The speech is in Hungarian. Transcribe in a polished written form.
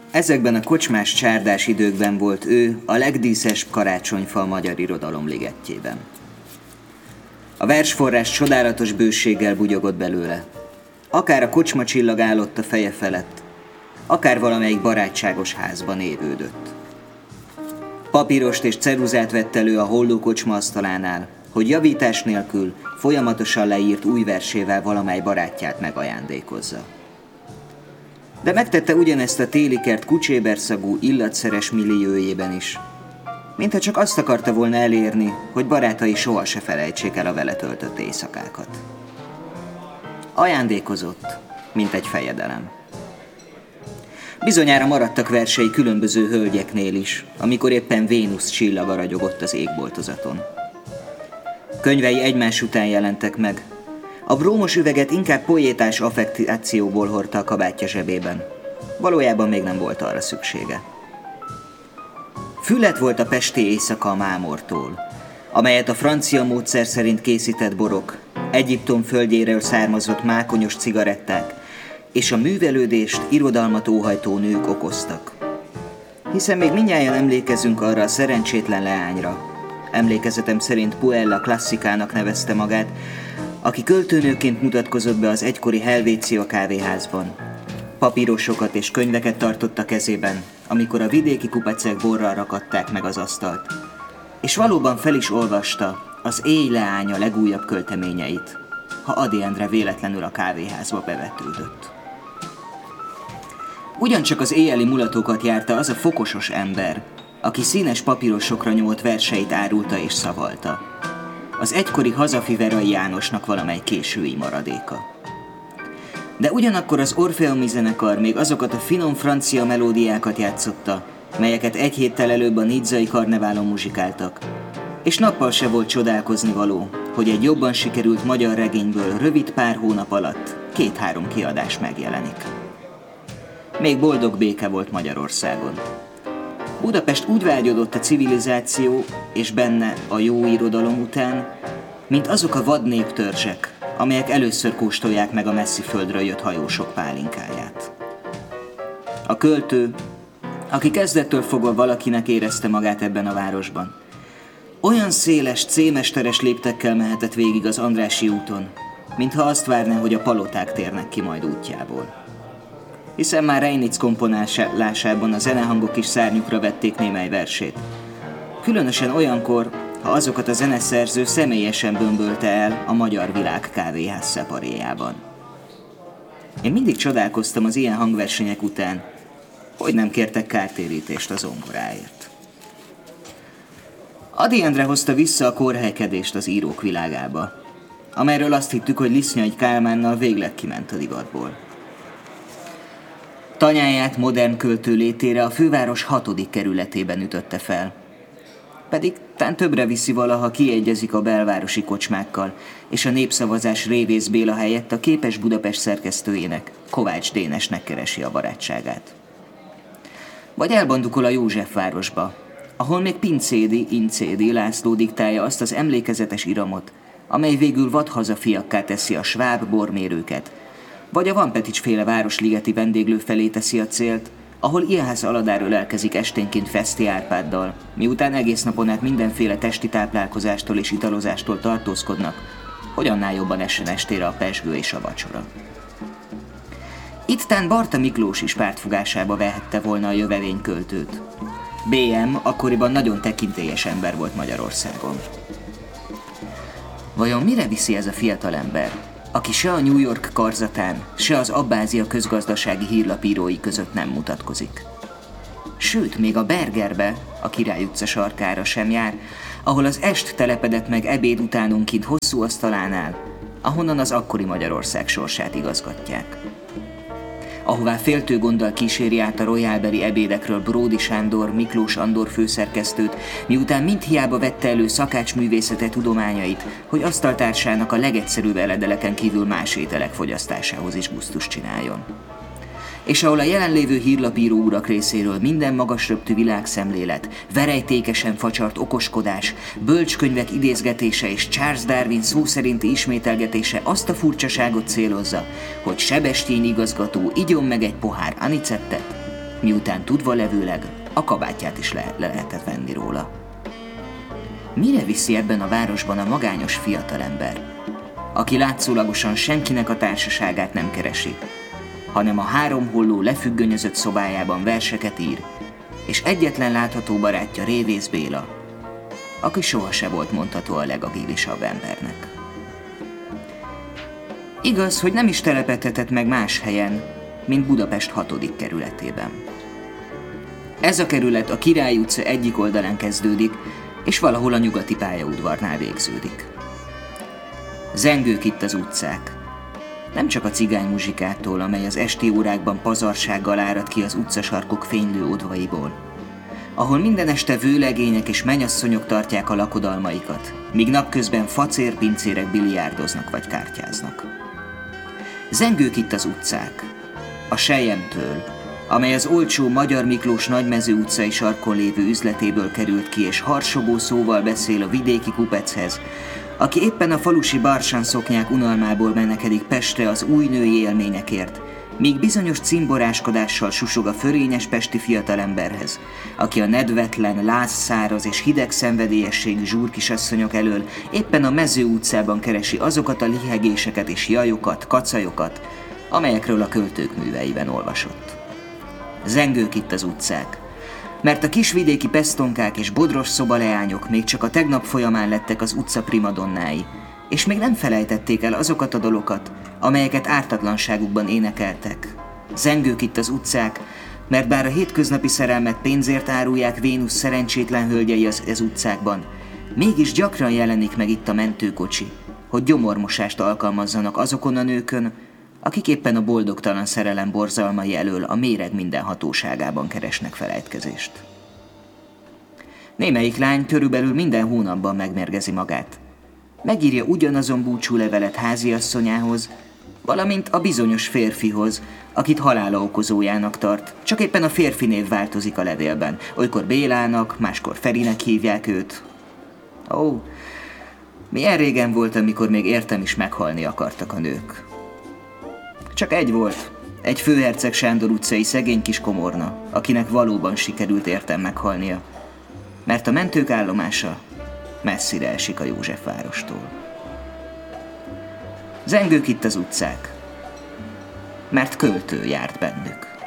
Ezekben a kocsmás csárdás időkben volt ő a legdíszesbb karácsonyfa a magyar irodalom ligetjében. A versforrás csodálatos bőséggel bugyogott belőle. Akár a kocsma csillag állott a feje felett, akár valamelyik barátságos házban évődött. Papírost és ceruzát vett elő a holló kocsma asztalánál, hogy javítás nélkül folyamatosan leírt új versével valamely barátját megajándékozza. De megtette ugyanezt a téli kert kucséberszagú, illatszeres milliójében is, mintha csak azt akarta volna elérni, hogy barátai soha se felejtsék el a vele töltött éjszakákat. Ajándékozott, mint egy fejedelem. Bizonyára maradtak versei különböző hölgyeknél is, amikor éppen Vénusz csillaga ragyogott az égboltozaton. Könyvei egymás után jelentek meg. A brómos üveget inkább poétás affektációból hordta a kabátja zsebében. Valójában még nem volt arra szüksége. Füllet volt a pesti éjszaka a mámortól, amelyet a francia módszer szerint készített borok, Egyiptom földjéről származott mákonyos cigaretták és a művelődést, irodalmat óhajtó nők okoztak. Hiszen még mindnyájan emlékezünk arra a szerencsétlen leányra, emlékezetem szerint Puella klasszikának nevezte magát, aki költőnőként mutatkozott be az egykori Helvécia kávéházban. Papírosokat és könyveket tartott a kezében, amikor a vidéki kupecek borral rakadták meg az asztalt, és valóban fel is olvasta az Éj leánya legújabb költeményeit, ha Ady Endre véletlenül a kávéházba bevetődött. Ugyancsak az éjjeli mulatókat járta az a fokosos ember, aki színes papírosokra nyomott verseit árulta és szavalta. Az egykori Hazafiverai Jánosnak valamely késői maradéka. De ugyanakkor az Orfeumi zenekar még azokat a finom francia melódiákat játszotta, melyeket egy héttel előbb a nizzai karneválon muzsikáltak, és nappal se volt csodálkozni való, hogy egy jobban sikerült magyar regényből rövid pár hónap alatt 2-3 kiadás megjelenik. Még boldog béke volt Magyarországon. Budapest úgy vágyodott a civilizáció és benne a jó irodalom után, mint azok a vad néptörzsek, amelyek először kóstolják meg a messzi földről jött hajósok pálinkáját. A költő, aki kezdettől fogva valakinek érezte magát ebben a városban, olyan széles, cémesteres léptekkel mehetett végig az Andrássy úton, mintha azt várná, hogy a paloták térnek ki majd útjából. Hiszen már Reinitz komponálásában a zenehangok is szárnyukra vették némely versét. Különösen olyankor, ha azokat a zeneszerző személyesen bömbölte el a Magyar Világ kávéház szeparéjában. Én mindig csodálkoztam az ilyen hangversenyek után, hogy nem kértek kártérítést a zongoráért. Ady Endre hozta vissza a korhelykedést az írók világába, amelyről azt hittük, hogy Lisznyai Kálmánnal végleg kiment a divatból. Tanyáját modern költő létére a főváros 6. kerületében ütötte fel. Pedig tán többre viszi valaha kiegyezik a belvárosi kocsmákkal, és a Népszavazás Révész Béla helyett a Képes Budapest szerkesztőjének, Kovács Dénesnek keresi a barátságát. Vagy elbandukol a Józsefvárosba, ahol még Pincédi, Incédi László diktálja azt az emlékezetes iramot, amely végül vadhazafiakká teszi a sváb bormérőket, vagy a Van Petics-féle városligeti vendéglő felé teszi a célt, ahol Ilhász Aladár ölelkezik esténként Feszti Árpáddal, miután egész napon át mindenféle testi táplálkozástól és italozástól tartózkodnak, hogy annál jobban essen estére a pezsgő és a vacsora. Itt tán Barta Miklós is pártfogásába vehette volna a jövevényköltőt. B.M. akkoriban nagyon tekintélyes ember volt Magyarországon. Vajon mire viszi ez a fiatal ember, aki se a New York karzatán, se az Abbázia közgazdasági hírlapírói között nem mutatkozik? Sőt, még a Bergerbe, a Király utca sarkára sem jár, ahol az est telepedett meg ebéd utánunként hosszú asztalánál, ahonnan az akkori Magyarország sorsát igazgatják. Ahová féltő gonddal kíséri át a royalbeli ebédekről Bródi Sándor, Miklós Andor főszerkesztőt, miután mindhiába vette elő szakácsművészete tudományait, hogy asztaltársának a legegyszerűbb eledeleken kívül más ételek fogyasztásához is gusztust csináljon. És ahol a jelenlévő hírlapíró urak részéről minden magasröptű világszemlélet, verejtékesen facsart okoskodás, bölcskönyvek idézgetése és Charles Darwin szó szerinti ismételgetése azt a furcsaságot célozza, hogy Sebestyén igazgató igyon meg egy pohár anicettet, miután tudva levőleg a kabátját is le lehetett venni róla. Mire viszi ebben a városban a magányos fiatalember, aki látszólagosan senkinek a társaságát nem keresi, hanem a 3 holló lefüggönyözött szobájában verseket ír, és egyetlen látható barátja Révész Béla, aki soha se volt mondható a legagilisabb embernek. Igaz, hogy nem is telepedhetett meg más helyen, mint Budapest 6. kerületében. Ez a kerület a Király utca egyik oldalán kezdődik, és valahol a nyugati pályaudvarnál végződik. Zengők itt az utcák. Nem csak a cigánymuzsikától, amely az esti órákban pazarsággal árad ki az utcasarkok fénylő odvaiból, ahol minden este vőlegények és mennyasszonyok tartják a lakodalmaikat, míg napközben facérpincérek biliárdoznak vagy kártyáznak. Zengők itt az utcák. A Selyemtől, amely az olcsó Magyar Miklós Nagymező utcai sarkon lévő üzletéből került ki, és harsogó szóval beszél a vidéki kupechez, aki éppen a falusi barsanszoknyák unalmából menekedik Pestre az új női élményekért, míg bizonyos cimboráskodással susog a förényes pesti fiatalemberhez, aki a nedvetlen, lázszáraz és hideg szenvedélyességű zsúrkisasszonyok elől éppen a Mező utcában keresi azokat a lihegéseket és jajokat, kacajokat, amelyekről a költők műveiben olvasott. Zengők itt az utcák, mert a kisvidéki pesztonkák és bodros szobaleányok még csak a tegnap folyamán lettek az utca primadonnái, és még nem felejtették el azokat a dalokat, amelyeket ártatlanságukban énekeltek. Zengők itt az utcák, mert bár a hétköznapi szerelmet pénzért árulják Vénusz szerencsétlen hölgyei az utcákban, mégis gyakran jelenik meg itt a mentőkocsi, hogy gyomormosást alkalmazzanak azokon a nőkön, akik éppen a boldogtalan szerelem borzalmai elől a méreg minden hatóságában keresnek felejtkezést. Némelyik lány körülbelül minden hónapban megmérgezi magát. Megírja ugyanazon búcsúlevelet háziasszonyához, valamint a bizonyos férfihoz, akit halála okozójának tart, csak éppen a férfi név változik a levélben. Olykor Bélának, máskor Ferinek hívják őt. Ó, milyen régen volt, amikor még értem is meghalni akartak a nők. Csak egy volt, egy Főherceg Sándor utcai szegény kis komorna, akinek valóban sikerült értem meghalnia, mert a mentők állomása messzire esik a Józsefvárostól. Zengők itt az utcák, mert költő járt bennük.